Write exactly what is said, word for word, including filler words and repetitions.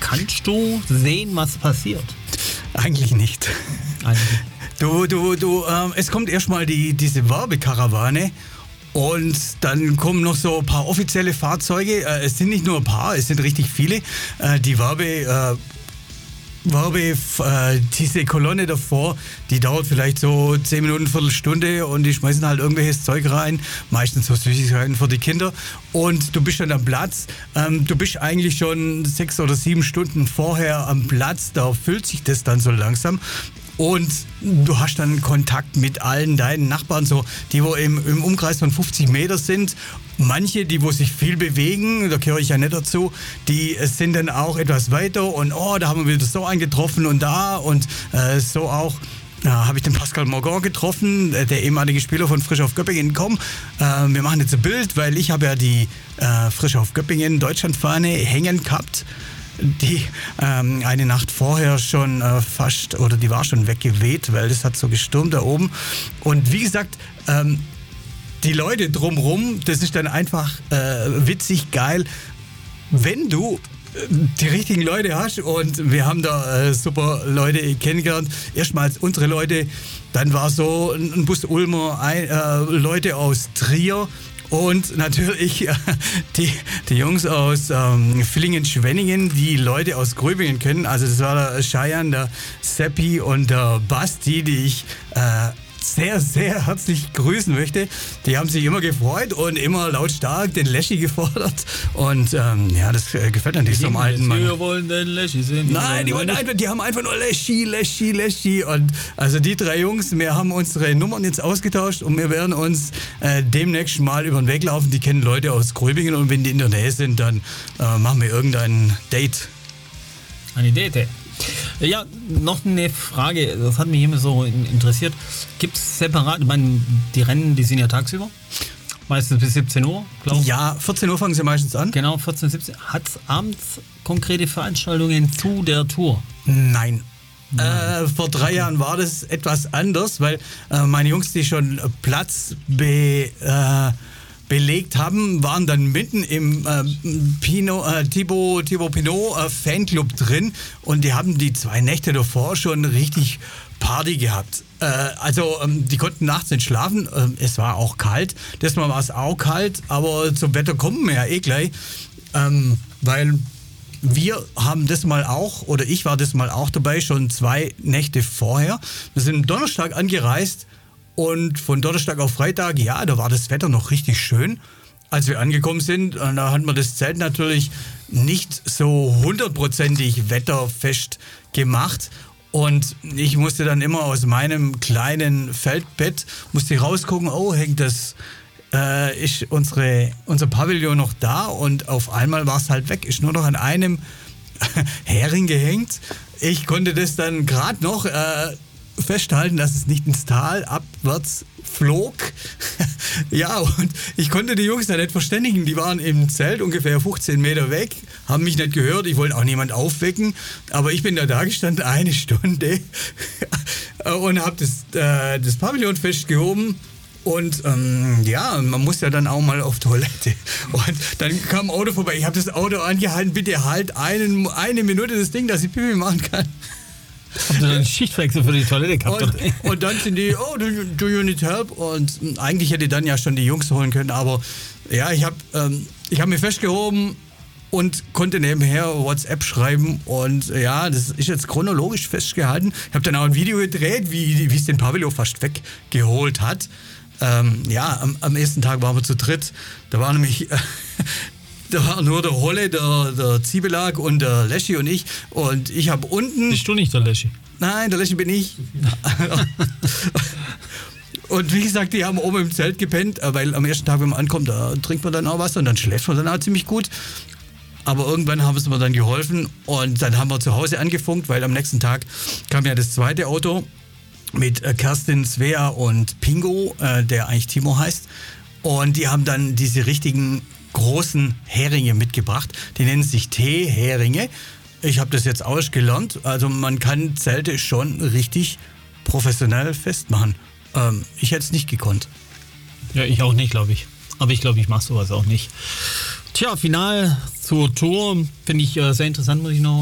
kannst du sehen, was passiert? Eigentlich nicht. Eigentlich nicht. Du, du, du, ähm, es kommt erstmal die, diese Werbekarawane und dann kommen noch so ein paar offizielle Fahrzeuge. Äh, es sind nicht nur ein paar, es sind richtig viele. Äh, die Werbe... Äh, Werbe, äh, diese Kolonne davor, die dauert vielleicht so zehn Minuten, Viertelstunde und die schmeißen halt irgendwelches Zeug rein, meistens so Süßigkeiten für die Kinder und du bist dann am Platz. Ähm, du bist eigentlich schon sechs oder sieben Stunden vorher am Platz, da füllt sich das dann so langsam. Und du hast dann Kontakt mit allen deinen Nachbarn, so die wo im, im Umkreis von fünfzig Meter sind. Manche, die wo sich viel bewegen, da gehöre ich ja nicht dazu, die sind dann auch etwas weiter und oh, da haben wir wieder so einen getroffen und da und äh, so auch. Da habe ich den Pascal Morgan getroffen, der ehemalige Spieler von Frisch auf Göppingen. Komm, äh, wir machen jetzt ein Bild, weil ich habe ja die äh, Frisch auf Göppingen Deutschlandfahne hängen gehabt. Die ähm, eine Nacht vorher schon äh, fast, oder die war schon weggeweht, weil das hat so gestürmt da oben. Und wie gesagt, ähm, die Leute drumrum, das ist dann einfach äh, witzig, geil, wenn du äh, die richtigen Leute hast. Und wir haben da äh, super Leute kennengelernt. Erstmals unsere Leute, dann war so ein Bus Ulmer, ein, äh, Leute aus Trier. Und natürlich äh, die, die Jungs aus ähm, Villingen-Schwenningen, die Leute aus Gröbingen kennen. Also das war der Cheyenne, der Seppi und der Basti, die ich äh, sehr, sehr herzlich grüßen möchte. Die haben sich immer gefreut und immer lautstark den Leschi gefordert. Und ähm, ja, das äh, gefällt natürlich so einem alten Mann. Wir wollen den Leschi sehen. Nein, die, wollen einfach, die haben einfach nur Leschi, Leschi, Leschi. Und also die drei Jungs, wir haben unsere Nummern jetzt ausgetauscht und wir werden uns äh, demnächst mal über den Weg laufen. Die kennen Leute aus Gröbingen und wenn die in der Nähe sind, dann äh, machen wir irgendein Date. Eine Date. Ja, noch eine Frage, das hat mich immer so interessiert. Gibt es separat, ich meine, die Rennen, die sind ja tagsüber, meistens bis siebzehn Uhr, glaube ich. Ja, vierzehn Uhr fangen sie meistens an. Genau, vierzehn, siebzehn. Hat es abends konkrete Veranstaltungen zu der Tour? Nein. Äh, vor drei Jahren war das etwas anders, weil äh, meine Jungs, die schon Platz be, äh, belegt haben, waren dann mitten im äh, Pino, äh, Thibaut, Thibaut Pinot äh, Fanclub drin und die haben die zwei Nächte davor schon richtig Party gehabt. Äh, also ähm, die konnten nachts nicht schlafen, äh, es war auch kalt, das Mal war es auch kalt, aber zum Wetter kommen wir ja eh gleich, ähm, weil wir haben das mal auch, oder ich war das mal auch dabei, schon zwei Nächte vorher. Wir sind Donnerstag angereist. Und von Donnerstag auf Freitag, ja, da war das Wetter noch richtig schön. Als wir angekommen sind, da hat man das Zelt natürlich nicht so hundertprozentig wetterfest gemacht. Und ich musste dann immer aus meinem kleinen Feldbett, musste rausgucken, oh, hängt das, äh, ist unsere, unser Pavillon noch da? Und auf einmal war es halt weg, ist nur noch an einem Hering gehängt. Ich konnte das dann gerade noch äh, festhalten, dass es nicht ins Tal abwärts flog. Ja, und ich konnte die Jungs da nicht verständigen. Die waren im Zelt ungefähr fünfzehn Meter weg, haben mich nicht gehört. Ich wollte auch niemand aufwecken. Aber ich bin da da gestanden, eine Stunde und habe das, äh, das Pavillon festgehoben. Und ähm, ja, man muss ja dann auch mal auf Toilette. Und dann kam ein Auto vorbei. Ich habe das Auto angehalten. Bitte halt einen, eine Minute das Ding, dass ich Pipi machen kann. Habt ihr einen Schichtwechsel für die Toilette gehabt? Und, und dann sind die, oh, do, do you need help? Und eigentlich hätte ich dann ja schon die Jungs holen können, aber ja, ich habe ähm, ich hab mich festgehoben und konnte nebenher WhatsApp schreiben und ja, das ist jetzt chronologisch festgehalten. Ich habe dann auch ein Video gedreht, wie, wie es den Pavillon fast weggeholt hat. Ähm, ja, am, am ersten Tag waren wir zu dritt. Da war nämlich... Äh, Da war nur der Holle, der, der Ziebelag und der Leschi und ich. Und ich habe unten... Bist du nicht der Leschi? Nein, der Leschi bin ich. Und wie gesagt, die haben oben im Zelt gepennt, weil am ersten Tag, wenn man ankommt, da trinkt man dann auch was und dann schläft man dann auch ziemlich gut. Aber irgendwann haben sie mir dann geholfen und dann haben wir zu Hause angefunkt, weil am nächsten Tag kam ja das zweite Auto mit Kerstin, Svea und Pingo, äh, der eigentlich Timo heißt. Und die haben dann diese richtigen großen Heringe mitgebracht. Die nennen sich T-Heringe. Ich habe das jetzt ausgelernt. Also man kann Zelte schon richtig professionell festmachen. Ähm, ich hätte es nicht gekonnt. Ja, ich auch nicht, glaube ich. Aber ich glaube, ich mache sowas auch nicht. Tja, Final zur Tour finde ich äh, sehr interessant, muss ich noch